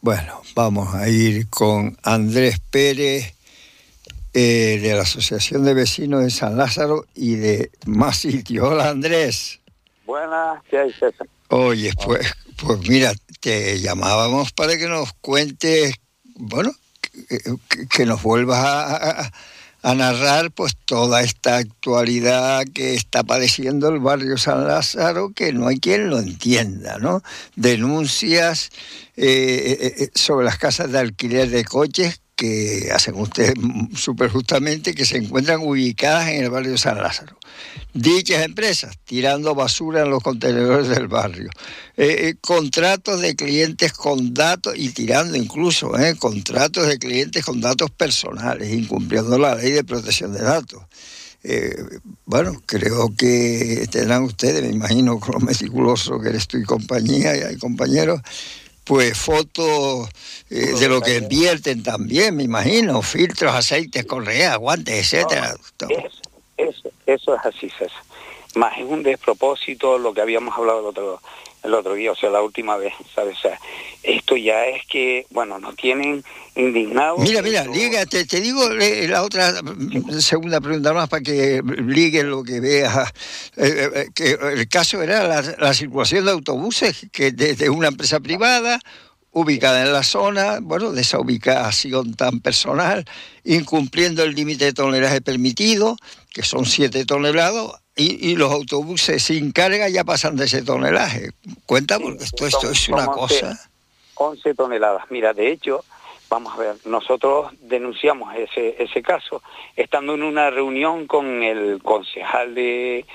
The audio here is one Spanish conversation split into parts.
Bueno, vamos a ir con Andrés Pérez, de la Asociación de Vecinos de San Lázaro y de más sitios. Hola, Andrés. Buenas, ¿qué hay, César? Oye, pues mira, te llamábamos para que nos cuentes, bueno, que nos vuelvas a narrar pues toda esta actualidad que está padeciendo el barrio San Lázaro, que no hay quien lo entienda, ¿no? Denuncias sobre las casas de alquiler de coches que hacen ustedes súper justamente, que se encuentran ubicadas en el barrio San Lázaro. Dichas empresas tirando basura en los contenedores del barrio, contratos de clientes con datos y tirando incluso contratos de clientes con datos personales, incumpliendo la ley de protección de datos. Bueno, creo que tendrán ustedes, me imagino, con lo meticuloso que eres tú y compañía, y hay compañeros, pues fotos de lo que invierten también, me imagino, filtros, aceites, correas, guantes, etcétera. Eso es así, César. Más es un despropósito lo que habíamos hablado el otro día, o sea, la última vez, ¿sabes? O sea, esto ya es que, bueno, nos tienen indignados. Mira, liga, te digo la otra segunda pregunta más para que ligue lo que veas. Que el caso era la circulación de autobuses que desde una empresa privada ubicada en la zona, bueno, de esa ubicación tan personal, incumpliendo el límite de tonelaje permitido, que son 7 toneladas, y los autobuses sin carga ya pasan de ese tonelaje. Cuenta, porque esto es una cosa... 11 toneladas. Mira, de hecho, vamos a ver, nosotros denunciamos ese caso, estando en una reunión con el concejal de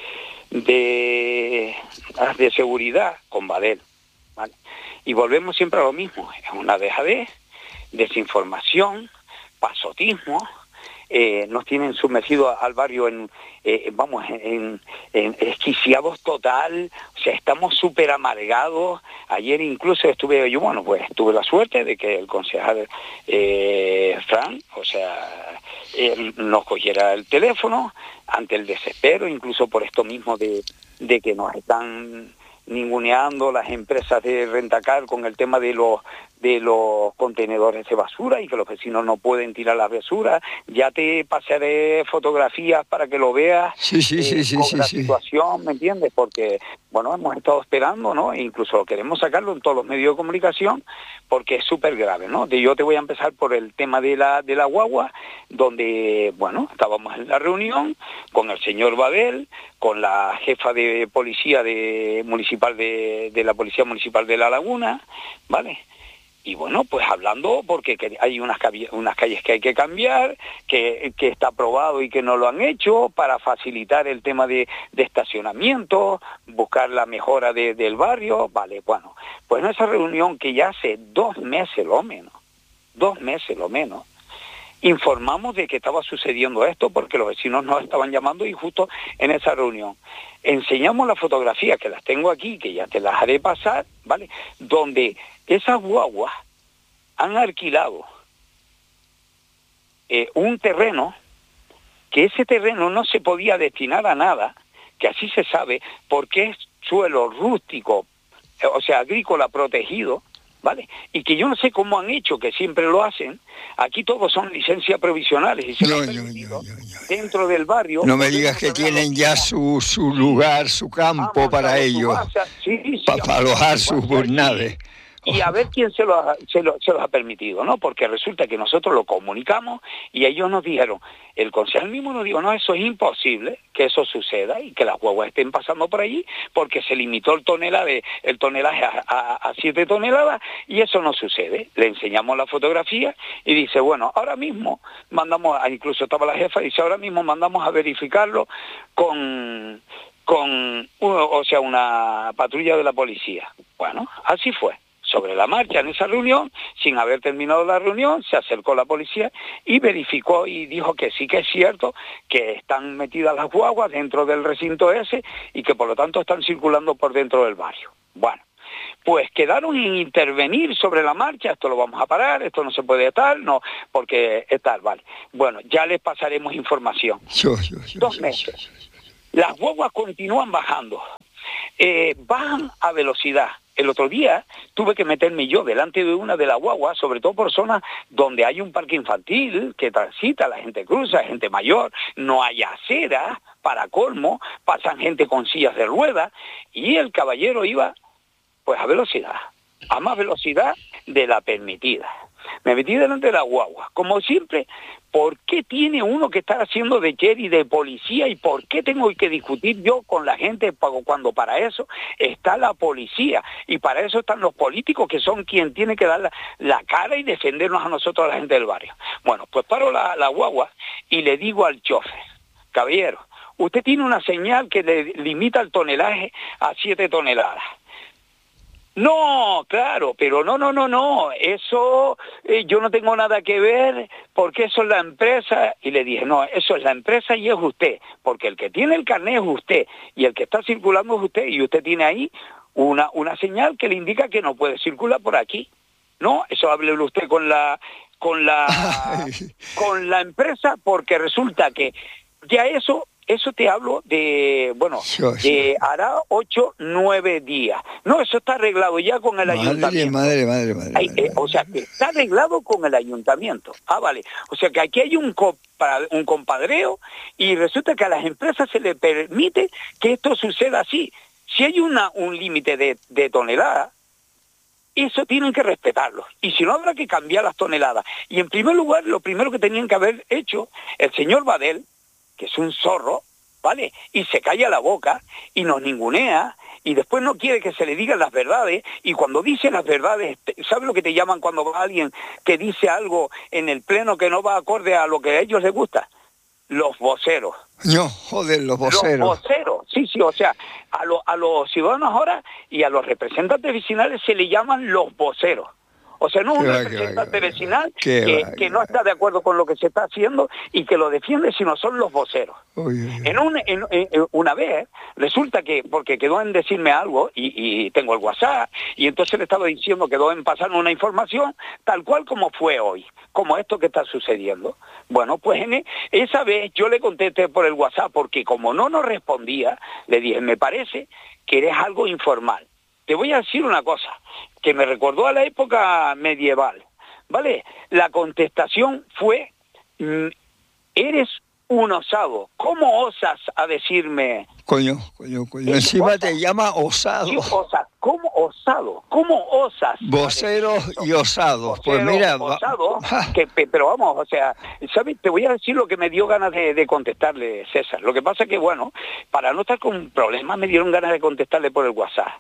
seguridad, con Badel, ¿vale? Y volvemos siempre a lo mismo, es una dejadez, desinformación, pasotismo. Nos tienen sumergido al barrio en esquiciados total, o sea, estamos súper amargados. Ayer incluso tuve la suerte de que el concejal Fran, o sea, nos cogiera el teléfono ante el desespero, incluso por esto mismo de que nos están ninguneando las empresas de rentacar con el tema de los contenedores de basura y que los vecinos no pueden tirar la basura. Ya te pasaré fotografías para que lo veas. Sí, la situación, ¿me entiendes? Porque, bueno, hemos estado esperando, ¿no? E incluso queremos sacarlo en todos los medios de comunicación porque es súper grave, ¿no? Yo te voy a empezar por el tema de la guagua, donde, bueno, estábamos en la reunión con el señor Babel, con la jefa de policía municipal de la Policía Municipal de La Laguna, ¿vale? Y bueno, pues hablando porque hay unas calles que hay que cambiar, que está aprobado y que no lo han hecho, para facilitar el tema de estacionamiento, buscar la mejora del barrio, vale, bueno. Pues en esa reunión que ya hace 2 meses lo menos, informamos de que estaba sucediendo esto porque los vecinos nos estaban llamando y justo en esa reunión enseñamos las fotografías, que las tengo aquí, que ya te las haré pasar, ¿vale? Donde esas guaguas han alquilado un terreno, que ese terreno no se podía destinar a nada, que así se sabe, porque es suelo rústico, o sea, agrícola protegido, ¿vale? Y que yo no sé cómo han hecho, que siempre lo hacen. Aquí todos son licencias provisionales y se lo han permitido dentro del barrio. No me digas que tienen ya su lugar, su campo para ellos, para alojar sus naves. Y a ver quién se los ha permitido, ¿no? Porque resulta que nosotros lo comunicamos y ellos nos dijeron, el concejal mismo nos dijo, no, eso es imposible que eso suceda y que las guaguas estén pasando por allí porque se limitó el tonelaje a 7 toneladas y eso no sucede. Le enseñamos la fotografía y dice, bueno, ahora mismo mandamos, incluso estaba la jefa, dice, ahora mismo mandamos a verificarlo con una patrulla de la policía. Bueno, así fue. Sobre la marcha en esa reunión, sin haber terminado la reunión, se acercó la policía y verificó y dijo que sí que es cierto que están metidas las guaguas dentro del recinto ese y que por lo tanto están circulando por dentro del barrio. Bueno, pues quedaron en intervenir sobre la marcha, esto lo vamos a parar, esto no se puede estar, no, porque es tal, vale. Bueno, ya les pasaremos información. 2 meses. Las guaguas continúan bajando. Bajan a velocidad. el otro día tuve que meterme yo delante de una de las guaguas, sobre todo por zonas donde hay un parque infantil que transita, la gente cruza, gente mayor, no hay aceras, para colmo, pasan gente con sillas de ruedas, y el caballero iba pues a más velocidad de la permitida. Me metí delante de la guagua, como siempre. ¿Por qué tiene uno que estar haciendo de sheriff, de policía, y por qué tengo que discutir yo con la gente cuando para eso está la policía y para eso están los políticos, que son quien tiene que dar la cara y defendernos a nosotros, a la gente del barrio? Bueno, pues paro la guagua y le digo al chofer: caballero, usted tiene una señal que le limita el tonelaje a 7 toneladas. No, claro, pero no, eso yo no tengo nada que ver, porque eso es la empresa. Y le dije: no, eso es la empresa y es usted, porque el que tiene el carnet es usted, y el que está circulando es usted, y usted tiene ahí una señal que le indica que no puede circular por aquí. No, eso háblelo usted con la empresa, porque resulta que ya eso te hablo de, bueno, de hará 8, 9 días. No, eso está arreglado ya con el ayuntamiento. Madre. O sea, que está arreglado con el ayuntamiento. Ah, vale. O sea, que aquí hay un compadreo, y resulta que a las empresas se les permite que esto suceda así. Si hay un límite de toneladas, eso tienen que respetarlo. Y si no, habrá que cambiar las toneladas. Y en primer lugar, lo primero que tenían que haber hecho el señor Badel, que es un zorro, ¿vale? Y se calla la boca y nos ningunea, y después no quiere que se le digan las verdades, y cuando dice las verdades, ¿sabes lo que te llaman cuando va alguien que dice algo en el pleno que no va acorde a lo que a ellos les gusta? Los voceros. No, joder, los voceros. Los voceros, sí, o sea, a los ciudadanos ahora y a los representantes vecinales se le llaman los voceros. O sea, no un representante vecinal que no está de acuerdo con lo que se está haciendo y que lo defiende, sino son los voceros. Una vez, resulta que, porque quedó en decirme algo, y tengo el WhatsApp, y entonces le estaba diciendo, quedó en pasarme una información, tal cual como fue hoy, como esto que está sucediendo. Bueno, pues esa vez yo le contesté por el WhatsApp, porque como no nos respondía, le dije: me parece que eres algo informal. Te voy a decir una cosa, que me recordó a la época medieval, ¿vale? La contestación fue: eres un osado. ¿Cómo osas a decirme? Coño. Encima te llama osado. Sí, ¿Cómo osado? ¿Cómo osas? Voceros y osados. Pues mira... Osado, pero vamos, o sea, ¿sabes? Te voy a decir lo que me dio ganas de contestarle, César. Lo que pasa es que, bueno, para no estar con problemas, me dieron ganas de contestarle por el WhatsApp.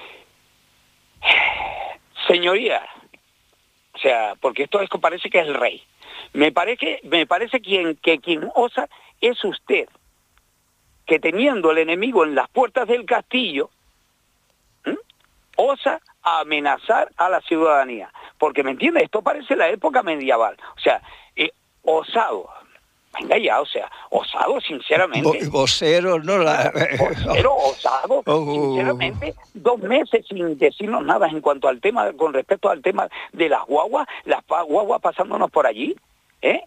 Señoría, o sea, porque esto parece que es el rey. Me parece que quien osa es usted, que teniendo el enemigo en las puertas del castillo, osa amenazar a la ciudadanía. Porque, ¿me entiende? Esto parece la época medieval. O sea, osado. Venga ya, o sea, osado, sinceramente. Vocero, no la... Vocero, osado, sinceramente, 2 meses sin decirnos nada en cuanto al tema, con respecto al tema de las guaguas pasándonos por allí, ¿eh?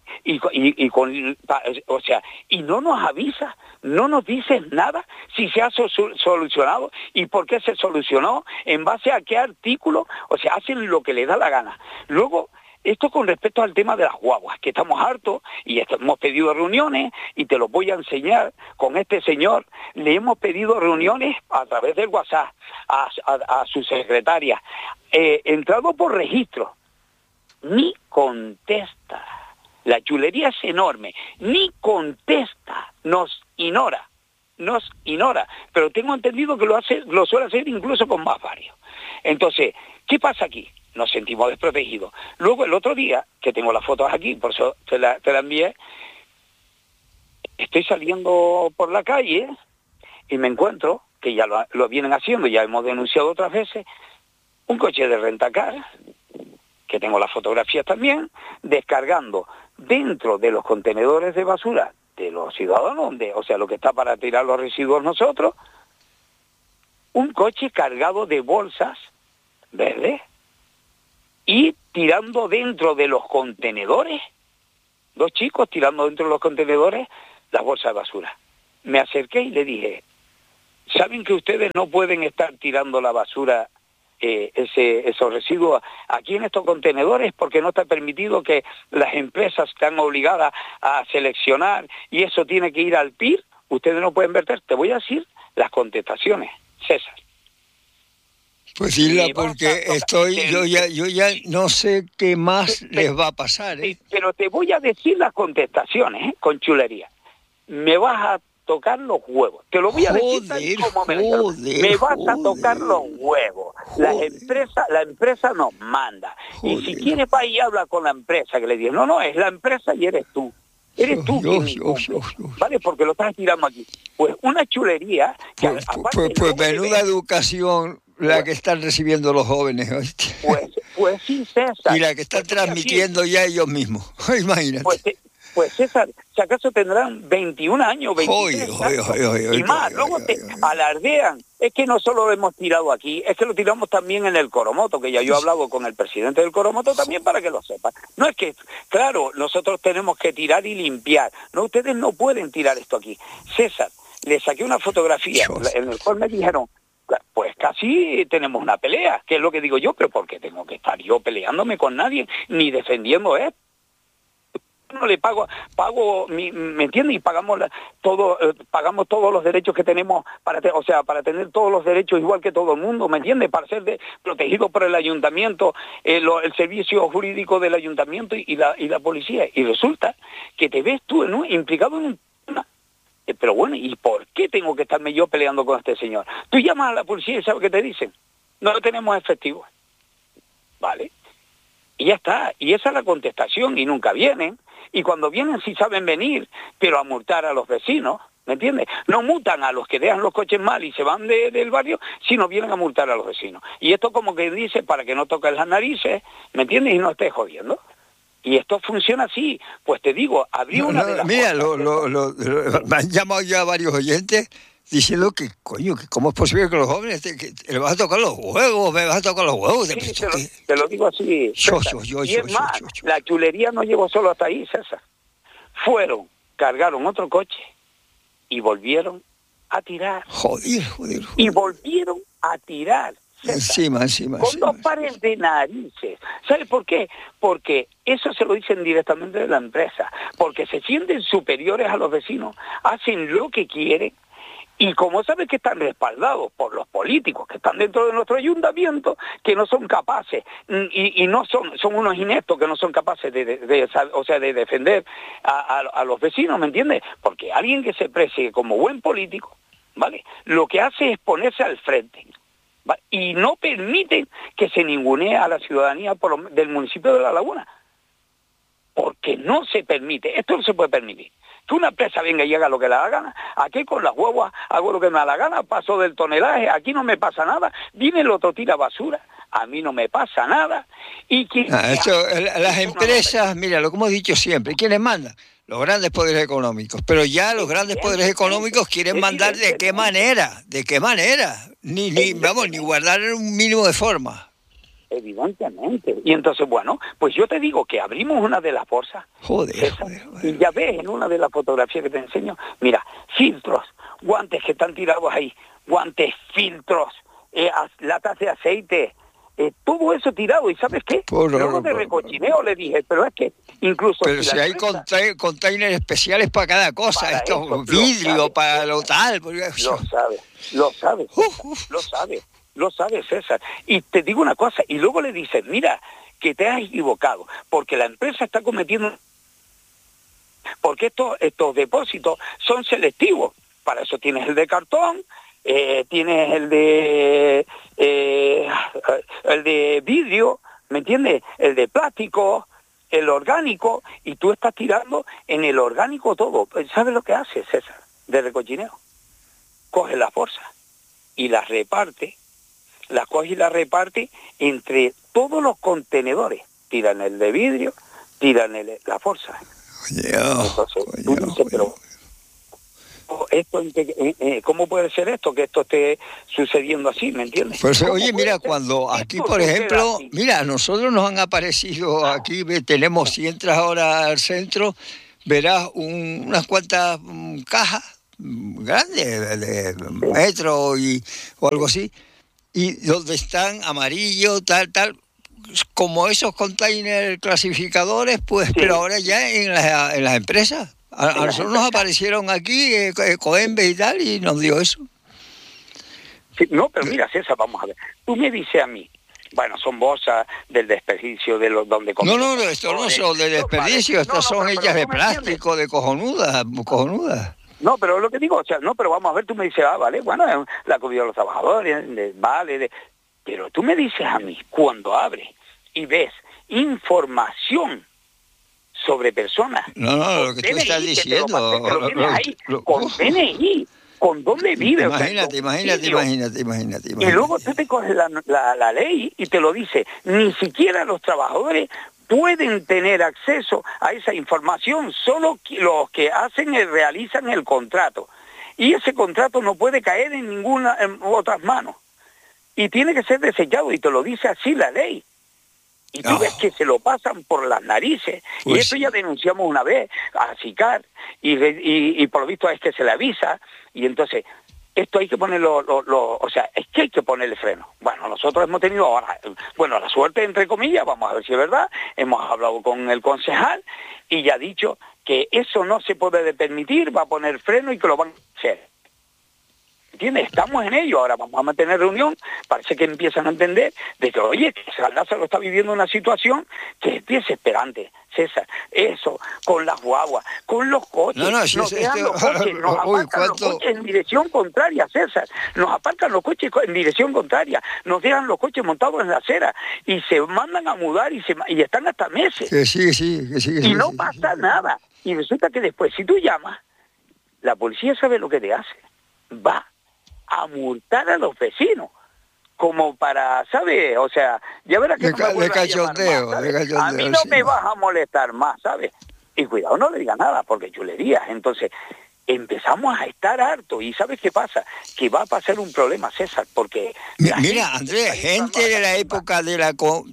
O sea, y no nos avisa, no nos dices nada si se ha solucionado y por qué se solucionó, en base a qué artículo. O sea, hacen lo que les da la gana. Luego, esto con respecto al tema de las guaguas, que estamos hartos, y hemos pedido reuniones, y te lo voy a enseñar con este señor. Le hemos pedido reuniones a través del WhatsApp a su secretaria, entrado por registro, ni contesta. La chulería es enorme, ni contesta, nos ignora, pero tengo entendido que lo suele hacer incluso con más varios. Entonces, ¿qué pasa aquí? Nos sentimos desprotegidos. Luego, el otro día, que tengo las fotos aquí, por eso te la envié, estoy saliendo por la calle y me encuentro, que ya lo vienen haciendo, ya hemos denunciado otras veces, un coche de rentacar, que tengo las fotografías también, descargando dentro de los contenedores de basura de los ciudadanos, o sea, lo que está para tirar los residuos nosotros, un coche cargado de bolsas verdes, y tirando dentro de los contenedores, 2 chicos tirando dentro de los contenedores las bolsas de basura. Me acerqué y le dije: ¿saben que ustedes no pueden estar tirando la basura esos residuos aquí en estos contenedores, porque no está permitido, que las empresas están obligadas a seleccionar y eso tiene que ir al PIR. Ustedes no pueden verter. Te voy a decir las contestaciones, César. Pues dila, porque yo ya no sé qué más les va a pasar, ¿eh? Pero te voy a decir las contestaciones, con chulería. Me vas a tocar los huevos. Te lo voy a decir tal como me lo dijeron. Me vas a tocar los huevos. La empresa nos manda. Y si quieres, va y habla con la empresa, que le dices, no, es la empresa y eres tú. Eres tú quien incumple, ¿vale? Porque lo estás tirando aquí. Pues una chulería... Pues menuda educación la que están recibiendo los jóvenes, ¿oíste? Pues sí, César. Y la que están transmitiendo ya ellos mismos. Imagínate. Pues César, si acaso tendrán 21 años, 23 años, y más, luego te alardean. Es que no solo lo hemos tirado aquí, es que lo tiramos también en el Coromoto, que ya yo he hablado con el presidente del Coromoto también para que lo sepan. No es que, claro, nosotros tenemos que tirar y limpiar. No, ustedes no pueden tirar esto aquí. César, le saqué una fotografía en el cual me dijeron, pues casi tenemos una pelea, que es lo que digo yo, pero ¿por qué tengo que estar yo peleándome con nadie, ni defendiendo esto? No le pago, ¿me entiendes? Y pagamos pagamos todos los derechos que tenemos para tener todos los derechos igual que todo el mundo, ¿me entiendes? Para ser protegido por el ayuntamiento, el servicio jurídico del ayuntamiento y la policía. Y resulta que te ves tú implicado en un tema. Pero bueno, ¿y por qué tengo que estarme yo peleando con este señor? Tú llamas a la policía y ¿sabes qué te dicen? No tenemos efectivo. ¿Vale? Y ya está. Y esa es la contestación, y nunca vienen. Y cuando vienen sí saben venir, pero a multar a los vecinos, ¿me entiendes? No multan a los que dejan los coches mal y se van del barrio, sino vienen a multar a los vecinos. Y esto como que dice, para que no toques las narices, ¿me entiendes? Y no estés jodiendo. Y esto funciona así. Pues te digo, abrí una de las... Mira, me han llamado ya varios oyentes diciendo que, coño, que cómo es posible que los jóvenes le vas a tocar los huevos, me vas a tocar los huevos. Sí, te lo digo así. Y es más, la chulería no llegó solo hasta ahí, César. Cargaron otro coche y volvieron a tirar. Joder. Y volvieron a tirar. Encima. Con dos pares de narices. ¿Sabes por qué? Porque eso se lo dicen directamente de la empresa. Porque se sienten superiores a los vecinos, hacen lo que quieren. Y como sabes que están respaldados por los políticos que están dentro de nuestro ayuntamiento, que no son capaces, y no son unos ineptos que no son capaces de defender a los vecinos, ¿me entiendes? Porque alguien que se precie como buen político, ¿vale? Lo que hace es ponerse al frente, ¿vale? Y no permiten que se ningunee a la ciudadanía del municipio de La Laguna. Porque no se permite, esto no se puede permitir. Que una empresa venga y haga lo que le da la gana. Aquí con las guaguas hago lo que me da la gana, paso del tonelaje, aquí no me pasa nada. Viene el otro, tira basura, a mí no me pasa nada. Y las empresas, mira, lo que hemos dicho siempre, ¿quiénes mandan? Los grandes poderes económicos. Pero ya los grandes poderes económicos quieren mandar ¿de qué manera? Ni guardar un mínimo de forma. Evidentemente. Y entonces, bueno, pues yo te digo que abrimos una de las bolsas. Joder. Y ya ves en una de las fotografías que te enseño, mira, filtros, guantes que están tirados ahí, guantes, latas de aceite, todo eso tirado. ¿Y sabes qué? Luego de recochineo le dije, pero es que incluso... Pero si hay containers especiales para cada cosa, vidrio, para lo tal... Lo sabes, César. Y te digo una cosa, y luego le dices, mira, que te has equivocado, porque la empresa está cometiendo... Porque estos depósitos son selectivos. Para eso tienes el de cartón, tienes el de vidrio, ¿me entiendes? El de plástico, el orgánico, y tú estás tirando en el orgánico todo. ¿Sabes lo que hace, César, de recochineo? Coge las bolsas y las reparte, las coge y las reparte entre todos los contenedores. Tiran el de vidrio, tiran la bolsa. Entonces, tú dices, pero ¿cómo puede ser esto? Que esto esté sucediendo así, ¿me entiendes? Pues oye, mira, cuando aquí, por ejemplo, mira, a nosotros nos han aparecido aquí, tenemos, si entras ahora al centro, verás unas cuantas cajas grandes, de metro o algo así, y donde están amarillo, tal, como esos containers clasificadores, pues, Sí, pero ahora ya en las empresas. A en las nosotros nos empresas. aparecieron aquí Coembe y tal, y nos dio eso. Sí, no, pero mira, César, vamos a ver. Tú me dices a mí, bueno, son bolsas del desperdicio de los donde No, comen los esto no trabajadores. son de No, vale, desperdicio, estas son pero hechas de tú me entiendes. plástico, de cojonudas, cojonudas. No, pero lo que digo, o sea, no, pero vamos a ver, tú me dices, vale, bueno, es la comida de los trabajadores, pero tú me dices a mí, cuando abres y ves información sobre personas, No, lo con que tú estás DNI, que te lo diciendo. pasé, que lo tienes ahí, con DNI, con dónde vive, o sea, en domicilio. Imagínate. Y luego tú te coges la ley y te lo dice, ni siquiera los trabajadores pueden tener acceso a esa información, solo los que realizan el contrato. Y ese contrato no puede caer en otras manos. Y tiene que ser desechado, y te lo dice así la ley. Y tú ves que se lo pasan por las narices. Pues Y esto ya denunciamos una vez a SICAR, y por lo visto es que se le avisa, y entonces esto hay que ponerlo, o sea, es que hay que ponerle freno. Bueno, nosotros hemos tenido ahora, bueno, la suerte, entre comillas, vamos a ver si es verdad, hemos hablado con el concejal y ya ha dicho que eso no se puede permitir, va a poner freno y que lo van a hacer. ¿Entiendes? Estamos en ello, ahora vamos a mantener reunión, parece que empiezan a entender de que, oye, que Lázaro está viviendo una situación que es desesperante, César. Eso, con las guaguas, con los coches, nos dejan los coches, nos aparcan los coches en dirección contraria, César, nos aparcan los coches en dirección contraria, nos dejan los coches montados en la acera y se mandan a mudar y están hasta meses. Y no pasa nada. Y resulta que después, si tú llamas, la policía sabe lo que te hace, va a multar a los vecinos, como para, ¿sabes? O sea, ya verás que no me vuelvas a llamar más, ¿sabes? A mí no me vas a molestar más, ¿sabes? Y cuidado, no le diga nada, porque chulerías. Entonces, empezamos a estar hartos, y ¿sabes qué pasa? Que va a pasar un problema, César, porque... Mira, Andrés, gente de la época de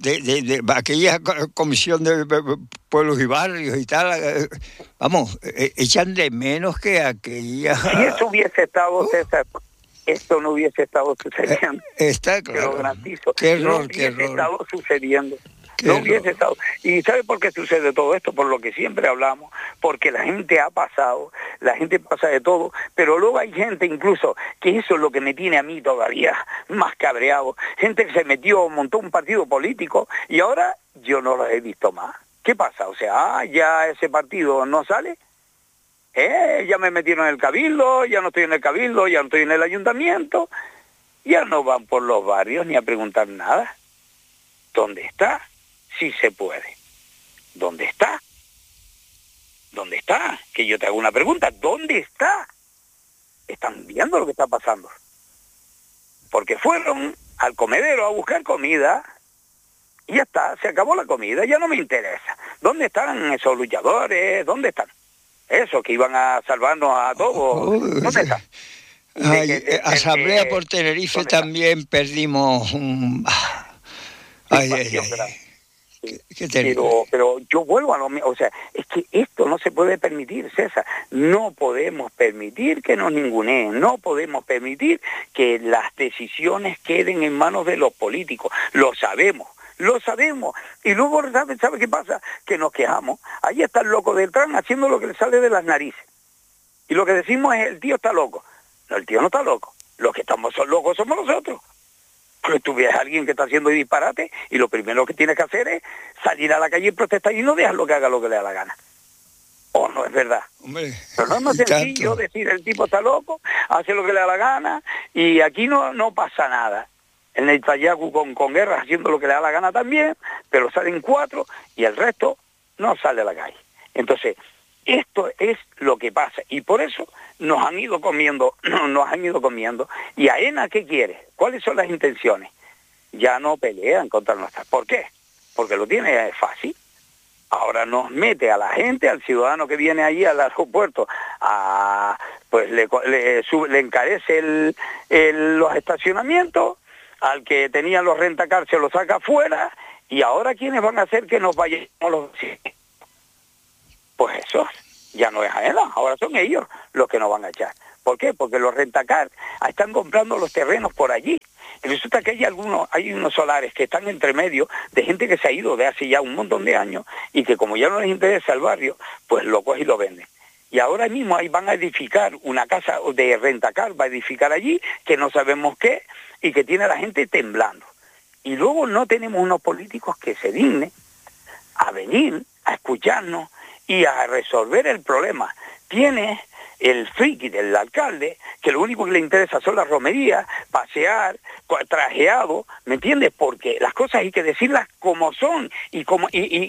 aquella comisión de pueblos y barrios y tal, vamos, echan de menos que aquella... Si eso hubiese estado, César, esto no hubiese estado sucediendo. Está claro. Te lo garantizo. Qué error, no hubiese estado sucediendo. No hubiese estado. ¿Y sabe por qué sucede todo esto? Por lo que siempre hablamos, porque la gente ha pasado, la gente pasa de todo, pero luego hay gente incluso, que eso es lo que me tiene a mí todavía más cabreado, gente que se metió, montó un partido político y ahora yo no lo he visto más. ¿Qué pasa? O sea, ya ese partido no sale. Ya me metieron en el cabildo, ya no estoy en el cabildo, ya no estoy en el ayuntamiento, ya no van por los barrios ni a preguntar nada. ¿Dónde está? Sí se puede. ¿Dónde está? ¿Dónde está? Que yo te hago una pregunta, ¿dónde está? Están viendo lo que está pasando. Porque fueron al comedero a buscar comida y ya está, se acabó la comida, ya no me interesa. ¿Dónde están esos luchadores? ¿Dónde están? Esos que iban a salvarnos a todos. ¿Dónde están? Asamblea por Tenerife también perdimos pero yo vuelvo a lo mismo, o sea, es que esto no se puede permitir, César, no podemos permitir que nos ninguneen, no podemos permitir que las decisiones queden en manos de los políticos, lo sabemos, y luego ¿sabe qué pasa? Que nos quejamos, ahí está el loco del tran haciendo lo que le sale de las narices, y lo que decimos es, el tío está loco. No, el tío no está loco, los que estamos locos somos nosotros. Pues tú ves a alguien que está haciendo disparate y lo primero que tienes que hacer es salir a la calle y protestar y no dejarlo que haga lo que le da la gana. ¿O no es verdad? Hombre, pero no es más sencillo decir el tipo está loco, hace lo que le da la gana y aquí no pasa nada. En el Tayacu con guerras haciendo lo que le da la gana también, pero salen 4 y el resto no sale a la calle. Entonces, esto es lo que pasa y por eso nos han ido comiendo. ¿Y AENA qué quiere? ¿Cuáles son las intenciones? Ya no pelean contra nuestras. ¿Por qué? Porque lo tiene fácil. Ahora nos mete a la gente, al ciudadano que viene allí al aeropuerto, pues le encarece los estacionamientos, al que tenía los rentacar se los saca afuera, y ahora ¿quiénes van a hacer que nos vayamos los vecinos? Pues eso ya no es AENA, ahora son ellos los que nos van a echar. ¿Por qué? Porque los rentacar están comprando los terrenos por allí Y resulta que hay unos solares que están entre medio de gente que se ha ido de hace ya un montón de años y que como ya no les interesa el barrio, pues lo cogen y lo venden. Y ahora mismo ahí van a edificar una casa de rentacar, va a edificar allí, que no sabemos qué, y que tiene a la gente temblando. Y luego no tenemos unos políticos que se dignen a venir, a escucharnos y a resolver el problema. Tiene el friki del alcalde, que lo único que le interesa son las romerías, pasear, trajeado, ¿me entiendes? Porque las cosas hay que decirlas como son y como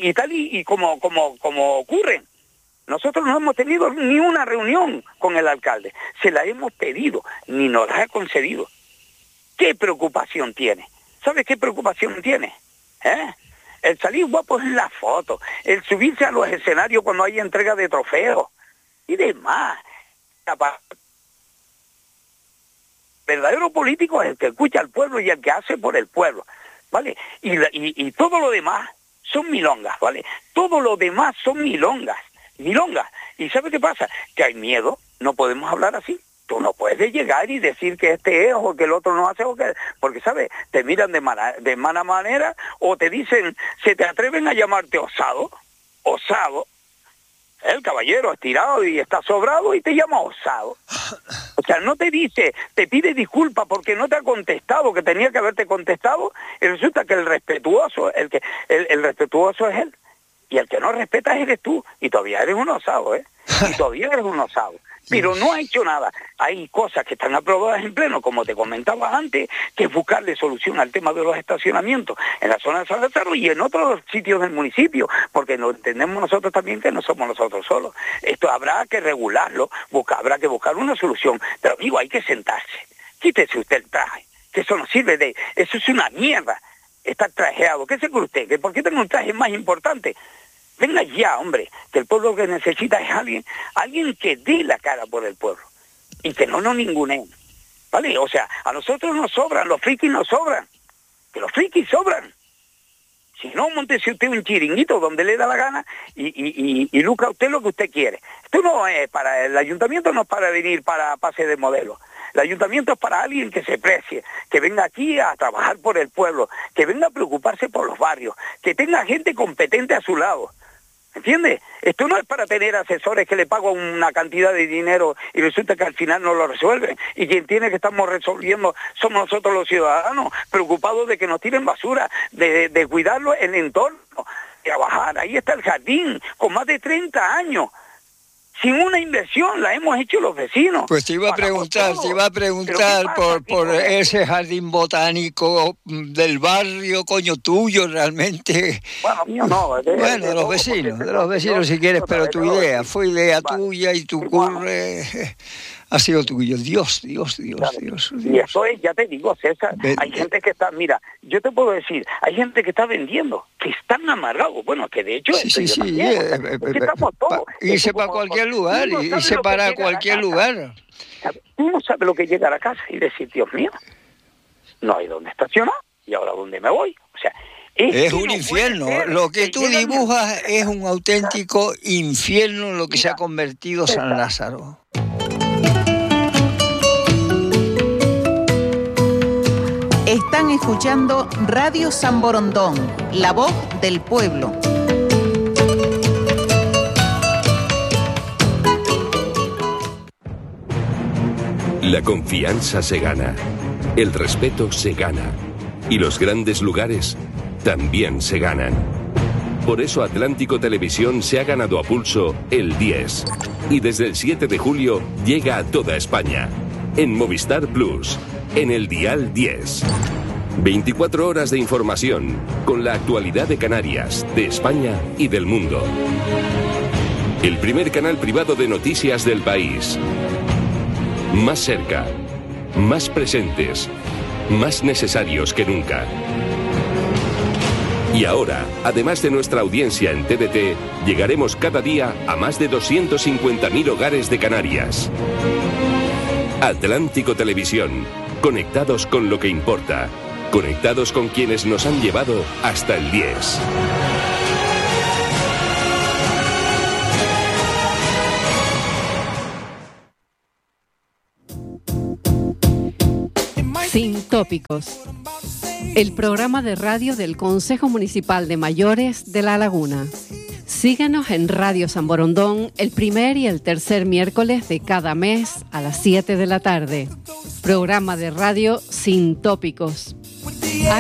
ocurren. Nosotros no hemos tenido ni una reunión con el alcalde, se la hemos pedido, ni nos la ha concedido. ¿Qué preocupación tiene? ¿Sabes qué preocupación tiene? El salir guapo en la foto, el subirse a los escenarios cuando hay entrega de trofeos y demás. El verdadero político es el que escucha al pueblo y el que hace por el pueblo, ¿vale? Y todo lo demás son milongas, ¿vale? Todo lo demás son milongas. ¿Y ¿sabe qué pasa? Que hay miedo, no podemos hablar así. Tú no puedes llegar y decir que este es o que el otro no hace, porque, ¿sabes? Te miran de mala manera o te dicen, se te atreven a llamarte osado. El caballero estirado y está sobrado y te llama osado. O sea, no te dice, te pide disculpas porque no te ha contestado, que tenía que haberte contestado, y resulta que el respetuoso es él. Y el que no respeta eres tú, y todavía eres un osado, Y todavía eres un osado. Pero no ha hecho nada. Hay cosas que están aprobadas en pleno, como te comentaba antes, que es buscarle solución al tema de los estacionamientos en la zona de San Lázaro y en otros sitios del municipio, porque lo entendemos nosotros también que no somos nosotros solos. Esto habrá que regularlo, habrá que buscar una solución. Pero amigo, hay que sentarse. Quítese usted el traje, que eso no sirve de... Eso es una mierda, estar trajeado. ¿Qué se cree usted? ¿Que por qué tengo un traje más importante? Venga ya, hombre, que el pueblo que necesita es alguien que dé la cara por el pueblo y que no nos ninguneen, ¿vale? O sea, a nosotros nos sobran, los frikis nos sobran, que los frikis sobran. Si no, montese usted un chiringuito donde le da la gana y lucra usted lo que usted quiere. Esto no es para, el ayuntamiento no es para venir para pase de modelo. El ayuntamiento es para alguien que se precie, que venga aquí a trabajar por el pueblo, que venga a preocuparse por los barrios, que tenga gente competente a su lado. ¿Entiendes? Esto no es para tener asesores que le pagan una cantidad de dinero y resulta que al final no lo resuelven. Y quien tiene que estamos resolviendo somos nosotros los ciudadanos, preocupados de que nos tiren basura, de cuidarlo el entorno, trabajar. Ahí está el jardín, con más de 30 años. Sin una inversión, la hemos hecho los vecinos. Pues te iba a preguntar por ese jardín botánico del barrio, coño, tuyo realmente. Bueno, mío no. De los vecinos si quieres, pero tu idea, fue idea tuya y tu curre ha sido tuyo. Dios. Y esto es, ya te digo, César, hay gente que está, mira, yo te puedo decir, hay gente que está vendiendo, que están amargados. Bueno, que de hecho... Sí. Estamos todos. Irse para cualquier lugar, irse para cualquier lugar. Tú no sabes lo que llega a la casa y decir, Dios mío, no hay dónde estacionar, y ahora dónde me voy. O sea, es un infierno. Lo que tú dibujas es un auténtico infierno en lo que se ha convertido San Lázaro. Están escuchando Radio San Borondón, la voz del pueblo. La confianza se gana, el respeto se gana y los grandes lugares también se ganan. Por eso Atlántico Televisión se ha ganado a pulso el 10 y desde el 7 de julio llega a toda España, en Movistar Plus, en el dial 10. 24 horas de información con la actualidad de Canarias, de España y del mundo. El primer canal privado de noticias del país. Más cerca, más presentes, más necesarios que nunca. Y ahora, además de nuestra audiencia en TDT, llegaremos cada día a más de 250.000 hogares de Canarias. Atlántico Televisión, conectados con lo que importa, conectados con quienes nos han llevado hasta el 10. Sintonía Tópicos, el programa de radio del Consejo Municipal de Mayores de La Laguna. Síguenos en Radio San Borondón el primer y el tercer miércoles de cada mes a las 7 de la tarde. Programa de radio sin tópicos.